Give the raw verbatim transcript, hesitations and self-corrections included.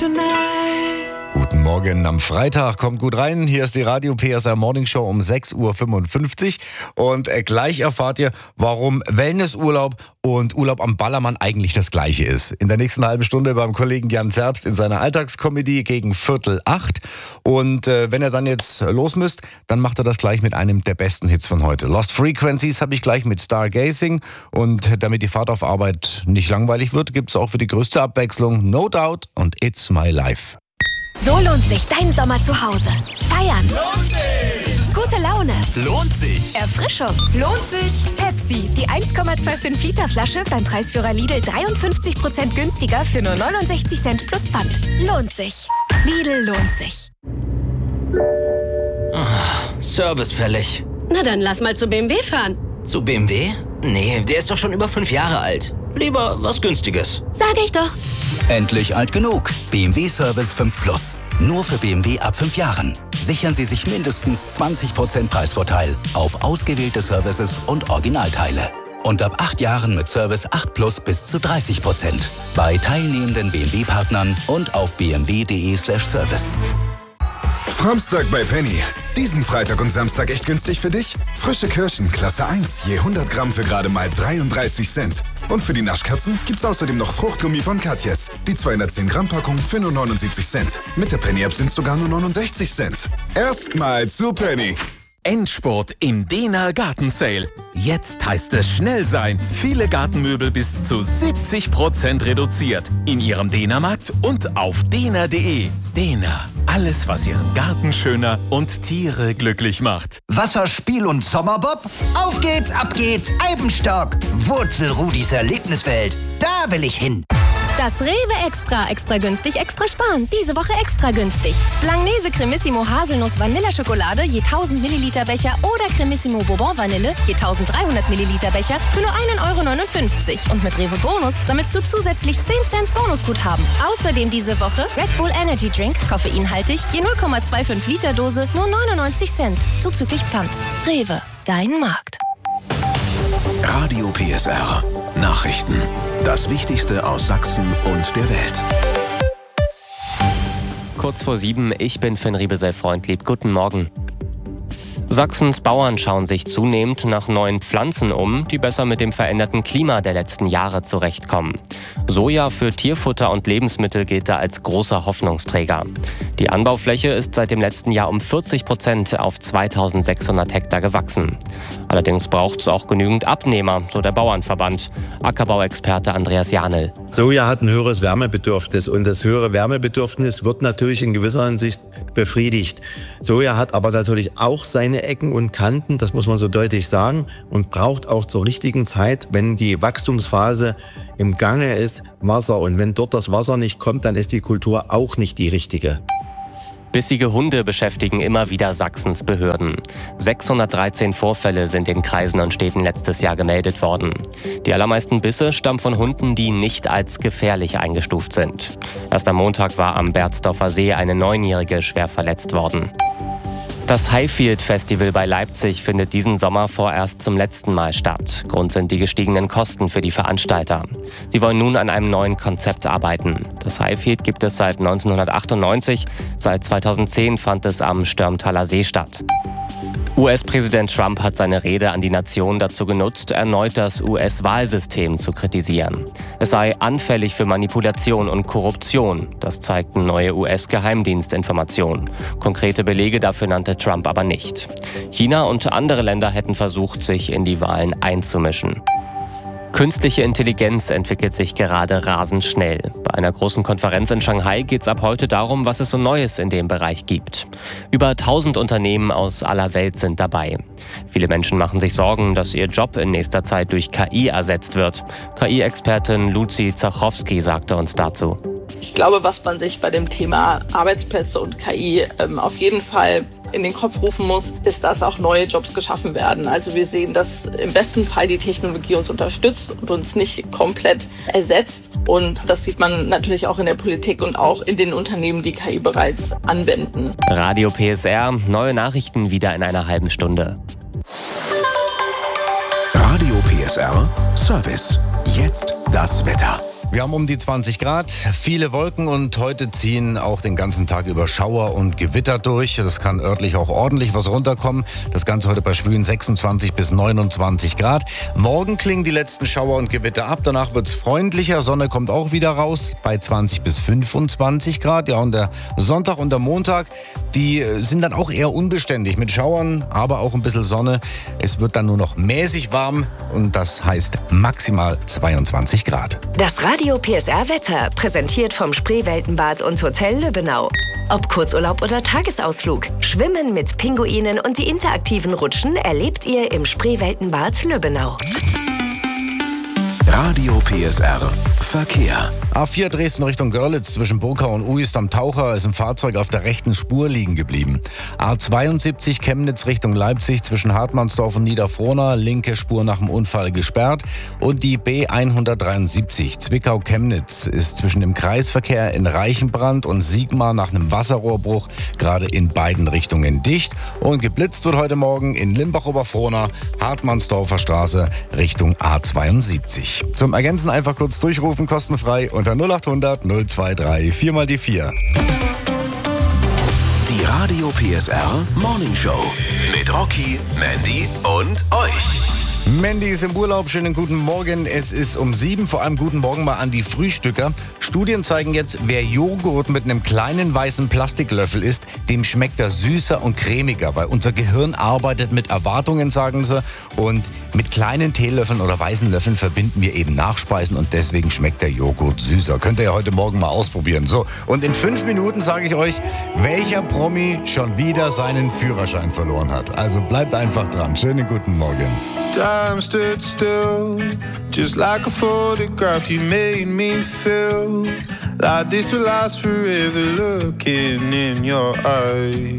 Guten Morgen am Freitag, kommt gut rein. Hier ist die Radio P S R Morning Show um sechs Uhr fünfundfünfzig und äh, gleich erfahrt ihr, warum Wellnessurlaub und Urlaub am Ballermann eigentlich das Gleiche ist. In der nächsten halben Stunde beim Kollegen Jan Zerbst in seiner Alltagskomödie gegen Viertel acht. Und äh, wenn er dann jetzt los müsst, dann macht er das gleich mit einem der besten Hits von heute. Lost Frequencies habe ich gleich mit Stargazing. Und damit die Fahrt auf Arbeit nicht langweilig wird, gibt es auch für die größte Abwechslung No Doubt und It's My Life. So lohnt sich dein Sommer zu Hause. Feiern. Lohnt sich. Gute Laune. Lohnt sich. Erfrischung. Lohnt sich. Pepsi, die eins Komma fünfundzwanzig Liter Flasche beim Preisführer Lidl dreiundfünfzig Prozent günstiger für nur neunundsechzig Cent plus Pfand. Lohnt sich. Lidl lohnt sich. Oh, Service fällig. Na dann lass mal zu B M W fahren. Zu B M W? Nee, der ist doch schon über fünf Jahre alt. Lieber was Günstiges. Sag ich doch. Endlich alt genug. B M W Service fünf Plus. Nur für B M W ab fünf Jahren. Sichern Sie sich mindestens zwanzig Prozent Preisvorteil auf ausgewählte Services und Originalteile. Und ab acht Jahren mit Service acht Plus bis zu dreißig Prozent. Bei teilnehmenden B M W-Partnern und auf b m w punkt d e slash service. Framstag bei Penny. Diesen Freitag und Samstag echt günstig für dich? Frische Kirschen, Klasse eins, je hundert Gramm für gerade mal dreiunddreißig Cent. Und für die Naschkatzen gibt's außerdem noch Fruchtgummi von Katjes. Die zweihundertzehn Gramm Packung für nur neunundsiebzig Cent. Mit der Penny-App sind's sogar nur neunundsechzig Cent. Erstmal zu Penny. Endspurt im Dehner Gartensale. Jetzt heißt es schnell sein. Viele Gartenmöbel bis zu siebzig Prozent reduziert. In Ihrem Dehnermarkt und auf dehner punkt de. Dehner. Alles, was Ihren Garten schöner und Tiere glücklich macht. Wasserspiel und Sommerbob? Auf geht's, ab geht's, Eibenstock. Wurzelrudis Erlebniswelt. Da will ich hin. Das Rewe Extra. Extra günstig, extra sparen. Diese Woche extra günstig. Langnese Cremissimo Haselnuss Vanilleschokolade je tausend Milliliter Becher oder Cremissimo Bourbon Vanille je tausenddreihundert Milliliter Becher für nur ein Euro neunundfünfzig. Und mit Rewe Bonus sammelst du zusätzlich zehn Cent Bonusguthaben. Außerdem diese Woche Red Bull Energy Drink, koffeinhaltig, je null Komma fünfundzwanzig Liter Dose, nur neunundneunzig Cent. Zuzüglich Pfand. Rewe, dein Markt. Radio P S R. Nachrichten. Das Wichtigste aus Sachsen und der Welt. Kurz vor sieben, ich bin Finn Riebesell-Freundlieb. Guten Morgen. Sachsens Bauern schauen sich zunehmend nach neuen Pflanzen um, die besser mit dem veränderten Klima der letzten Jahre zurechtkommen. Soja für Tierfutter und Lebensmittel gilt da als großer Hoffnungsträger. Die Anbaufläche ist seit dem letzten Jahr um vierzig Prozent auf zweitausendsechshundert Hektar gewachsen. Allerdings braucht es auch genügend Abnehmer, so der Bauernverband. Ackerbauexperte Andreas Janel. Soja hat ein höheres Wärmebedürfnis und das höhere Wärmebedürfnis wird natürlich in gewisser Hinsicht befriedigt. Soja hat aber natürlich auch seine Ecken und Kanten, das muss man so deutlich sagen, und braucht auch zur richtigen Zeit, wenn die Wachstumsphase im Gange ist, Wasser. Und wenn dort das Wasser nicht kommt, dann ist die Kultur auch nicht die richtige. Bissige Hunde beschäftigen immer wieder Sachsens Behörden. sechshundertdreizehn Vorfälle sind in Kreisen und Städten letztes Jahr gemeldet worden. Die allermeisten Bisse stammen von Hunden, die nicht als gefährlich eingestuft sind. Erst am Montag war am Berzdorfer See eine Neunjährige schwer verletzt worden. Das Highfield Festival bei Leipzig findet diesen Sommer vorerst zum letzten Mal statt. Grund sind die gestiegenen Kosten für die Veranstalter. Sie wollen nun an einem neuen Konzept arbeiten. Das Highfield gibt es seit neunzehnhundertachtundneunzig. Seit zweitausendzehn fand es am Störmtaler See statt. U S-Präsident Trump hat seine Rede an die Nation dazu genutzt, erneut das U S-Wahlsystem zu kritisieren. Es sei anfällig für Manipulation und Korruption. Das zeigten neue U S-Geheimdienstinformationen. Konkrete Belege dafür nannte Trump aber nicht. China und andere Länder hätten versucht, sich in die Wahlen einzumischen. Künstliche Intelligenz entwickelt sich gerade rasend schnell. Bei einer großen Konferenz in Shanghai geht es ab heute darum, was es so Neues in dem Bereich gibt. Über tausend Unternehmen aus aller Welt sind dabei. Viele Menschen machen sich Sorgen, dass ihr Job in nächster Zeit durch K I ersetzt wird. K I-Expertin Lucy Zachowski sagte uns dazu. Ich glaube, was man sich bei dem Thema Arbeitsplätze und K I ähm, auf jeden Fall in den Kopf rufen muss, ist, dass auch neue Jobs geschaffen werden. Also wir sehen, dass im besten Fall die Technologie uns unterstützt und uns nicht komplett ersetzt. Und das sieht man natürlich auch in der Politik und auch in den Unternehmen, die K I bereits anwenden. Radio P S R, neue Nachrichten wieder in einer halben Stunde. Radio P S R Service. Jetzt das Wetter. Wir haben um die zwanzig Grad, viele Wolken und heute ziehen auch den ganzen Tag über Schauer und Gewitter durch. Das kann örtlich auch ordentlich was runterkommen. Das Ganze heute bei schwülen sechsundzwanzig bis neunundzwanzig Grad. Morgen klingen die letzten Schauer und Gewitter ab. Danach wird es freundlicher. Sonne kommt auch wieder raus bei zwanzig bis fünfundzwanzig Grad. Ja, und der Sonntag und der Montag, die sind dann auch eher unbeständig mit Schauern, aber auch ein bisschen Sonne. Es wird dann nur noch mäßig warm und das heißt maximal zweiundzwanzig Grad. Das Radio P S R-Wetter, präsentiert vom Spreeweltenbad und Hotel Lübbenau. Ob Kurzurlaub oder Tagesausflug, Schwimmen mit Pinguinen und die interaktiven Rutschen erlebt ihr im Spreeweltenbad Lübbenau. Radio P S R Verkehr. A vier Dresden Richtung Görlitz zwischen Burkau und Uist am Taucher ist ein Fahrzeug auf der rechten Spur liegen geblieben. A zweiundsiebzig Chemnitz Richtung Leipzig zwischen Hartmannsdorf und Niederfrohna, linke Spur nach dem Unfall gesperrt. Und die B hundertdreiundsiebzig Zwickau-Chemnitz ist zwischen dem Kreisverkehr in Reichenbrand und Sigmar nach einem Wasserrohrbruch gerade in beiden Richtungen dicht. Und geblitzt wird heute Morgen in Limbach-Oberfrohna, Hartmannsdorfer Straße Richtung A zweiundsiebzig. Zum Ergänzen einfach kurz durchrufen, kostenfrei unter null acht hundert null zwei drei vier mal die vier. Die Radio P S R Morning Show mit Rocky, Mandy und euch. Mandy ist im Urlaub. Schönen guten Morgen. Es ist um sieben. Vor allem guten Morgen mal an die Frühstücker. Studien zeigen jetzt, wer Joghurt mit einem kleinen weißen Plastiklöffel isst, dem schmeckt er süßer und cremiger, weil unser Gehirn arbeitet mit Erwartungen, sagen sie. Und mit kleinen Teelöffeln oder weißen Löffeln verbinden wir eben Nachspeisen und deswegen schmeckt der Joghurt süßer. Könnt ihr ja heute Morgen mal ausprobieren. So, und in fünf Minuten sage ich euch, welcher Promi schon wieder seinen Führerschein verloren hat. Also bleibt einfach dran. Schönen guten Morgen. Time stood still, just like a photograph. You made me feel like this will last forever. Looking in your eyes.